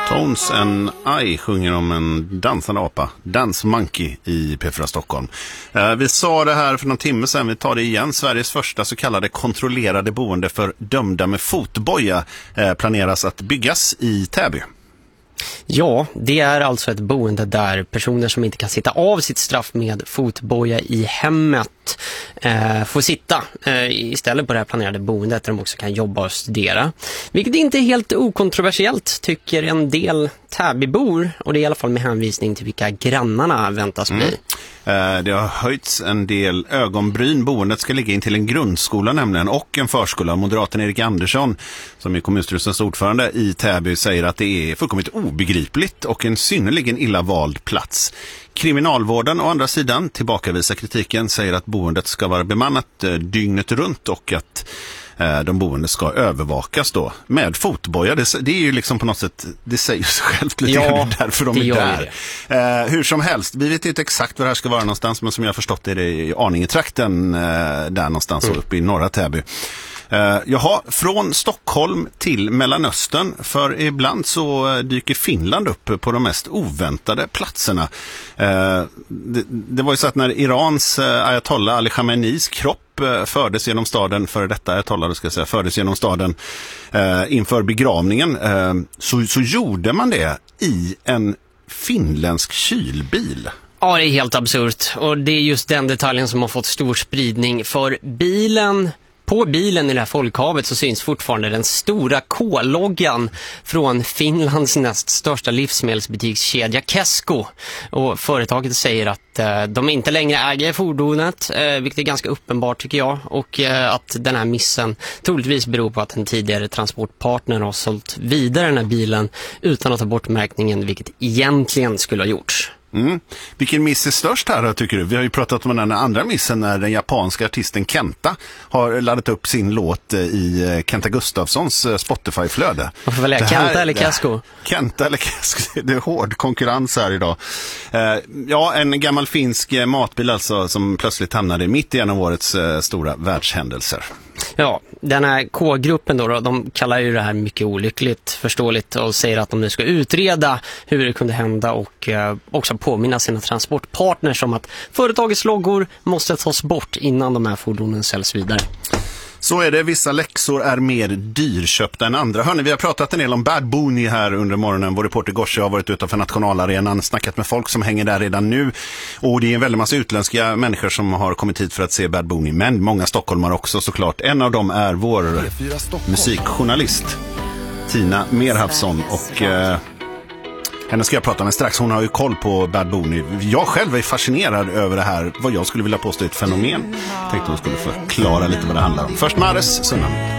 Tones and I sjunger om en dansande apa, Dance Monkey i P4 Stockholm. Vi sa det här för någon timme sedan, vi tar det igen. Sveriges första så kallade kontrollerade boende för dömda med fotboja planeras att byggas i Täby. Ja, det är alltså ett boende där personer som inte kan sitta av sitt straff med fotboja i hemmet får sitta istället på det här planerade boendet där de också kan jobba och studera. Vilket inte är helt okontroversiellt, tycker en del Täbybor, och det är i alla fall med hänvisning till vilka grannarna väntas bli. Det har höjts en del ögonbryn. Boendet ska ligga in till en grundskola nämligen och en förskola. Moderaten Erik Andersson, som är kommunstyrelsens ordförande i Täby, säger att det är fullkomligt obegripligt och en synnerligen illa vald plats. Kriminalvården å andra sidan tillbakavisar kritiken, säger att boendet ska vara bemannat dygnet runt och att de boende ska övervakas då med fotboja. Det är ju liksom på något sätt, det säger sig självt lite grann därför de är där. Hur som helst, vi vet inte exakt var det här ska vara någonstans, men som jag har förstått är det i Arningetrakten där någonstans uppe i norra Täby. Jaha, från Stockholm till Mellanöstern, för ibland så dyker Finland upp på de mest oväntade platserna. Det var ju så att när Irans ayatollah Ali Khameneis kropp fördes genom staden, för detta ayatollah fördes genom staden inför begravningen, så gjorde man det i en finländsk kylbil. Ja, det är helt absurt, och det är just den detaljen som har fått stor spridning, för på bilen i det här folkhavet så syns fortfarande den stora K-loggan från Finlands näst största livsmedelsbutikskedja Kesko. Och företaget säger att de inte längre äger fordonet, vilket är ganska uppenbart tycker jag. Och att den här missen troligtvis beror på att en tidigare transportpartner har sålt vidare den här bilen utan att ta bort märkningen, vilket egentligen skulle ha gjorts. Vilken miss är störst här då, tycker du? Vi har ju pratat om den andra missen när den japanska artisten Kenta har laddat upp sin låt i Kenta Gustafssons Spotify-flöde. Varför välja Kenta eller Kesko? Kenta eller Kesko, det är hård konkurrens här idag. Ja, en gammal finsk matbil alltså som plötsligt hamnade mitt i en av årets stora världshändelser. Ja, den här K-gruppen då, de kallar ju det här mycket olyckligt, förståeligt, och säger att de nu ska utreda hur det kunde hända och också påminna sina transportpartners om att företagets loggor måste tas bort innan de här fordonen säljs vidare. Så är det, vissa läxor är mer dyrköpta än andra. Hörrni, vi har pratat en del om Bad Bunny här under morgonen. Vår reporter Gorsi har varit utanför nationalarenan, snackat med folk som hänger där redan nu. Och det är en väldigt massa utländska människor som har kommit hit för att se Bad Bunny. Men många stockholmare också såklart. En av dem är vår musikjournalist Tina Merhavsson, och henne ska jag prata med strax. Hon har ju koll på Bad Bunny. Jag själv är fascinerad över det här, vad jag skulle vilja påstå ett fenomen. Tänkte hon skulle förklara lite vad det handlar om. Först Mares, Sunna.